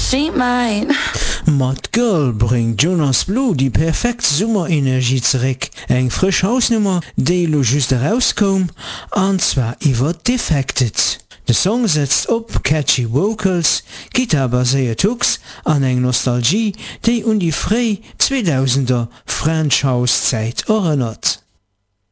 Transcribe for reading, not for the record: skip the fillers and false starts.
she mine. Mat Girl bringt Jonas Blue die perfekt Sommerenergie zurück. Eng frisch Hausnummer, die lo just rauskom, und zwar iwwer Defected. Der Song setzt op catchy Vocals, Gitarre-basierte Hooks an eng Nostalgie, die die frei 2000er French House Zeit erinnert.